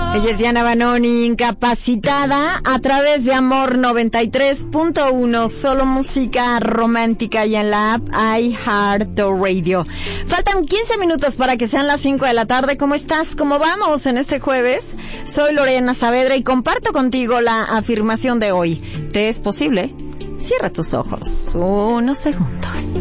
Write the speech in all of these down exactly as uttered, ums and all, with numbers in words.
Ella es Diana Banoni, Incapacitada, a través de Amor noventa y tres punto uno, solo música romántica, y en la app iHeartRadio. Faltan quince minutos para que sean las cinco de la tarde. ¿Cómo estás? ¿Cómo vamos en este jueves? Soy Lorena Saavedra y comparto contigo la afirmación de hoy. ¿Te es posible? Cierra tus ojos unos segundos.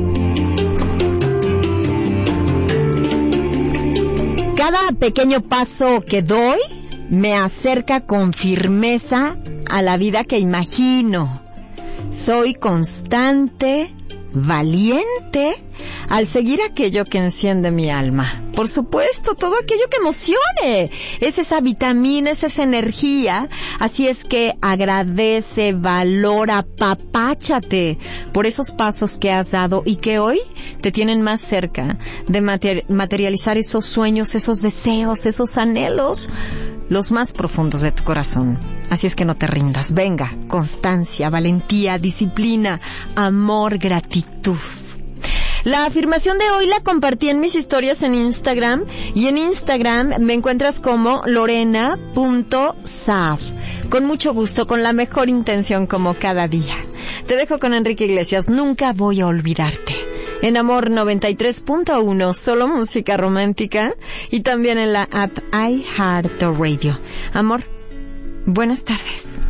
Cada pequeño paso que doy me acerca con firmeza a la vida que imagino. Soy constante, valiente, al seguir aquello que enciende mi alma. Por supuesto, todo aquello que emocione. Es esa vitamina, es esa energía. Así es que agradece, valora, apapáchate por esos pasos que has dado y que hoy te tienen más cerca de mater- materializar esos sueños, esos deseos, esos anhelos, los más profundos de tu corazón. Así es que no te rindas. Venga, constancia, valentía, disciplina, amor, gratitud. La afirmación de hoy la compartí en mis historias en Instagram, y en Instagram me encuentras como lorena punto saaf. Con mucho gusto, con la mejor intención, como cada día. Te dejo con Enrique Iglesias, Nunca voy a olvidarte. En Amor noventa y tres punto uno, solo música romántica, y también en la app iHeartRadio. Amor, buenas tardes.